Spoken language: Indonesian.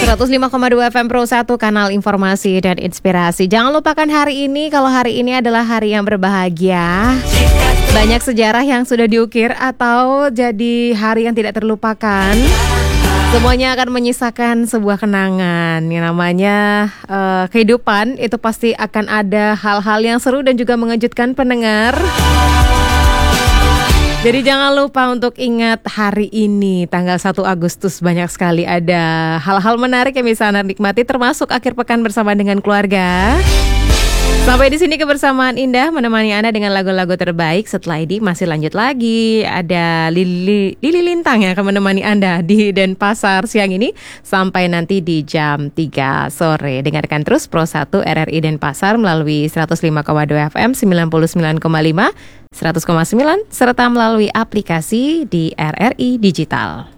105,2 FM Pro 1, kanal informasi dan inspirasi. Jangan lupakan hari ini, kalau hari ini adalah hari yang berbahagia. Banyak sejarah yang sudah diukir atau jadi hari yang tidak terlupakan. Semuanya akan menyisakan sebuah kenangan. Yang namanya kehidupan itu pasti akan ada hal-hal yang seru dan juga mengejutkan pendengar. Jadi jangan lupa untuk ingat hari ini, tanggal 1 Agustus banyak sekali ada hal-hal menarik yang bisa Anda nikmati, termasuk akhir pekan bersama dengan keluarga. Sampai di sini kebersamaan indah menemani Anda dengan lagu-lagu terbaik. Setelah ini masih lanjut lagi, ada Lili Lintang yang akan menemani Anda di Denpasar siang ini sampai nanti di jam 3 sore. Dengarkan terus Pro 1 RRI Denpasar melalui 105,2 FM, 99,5, 100,9 serta melalui aplikasi di RRI Digital.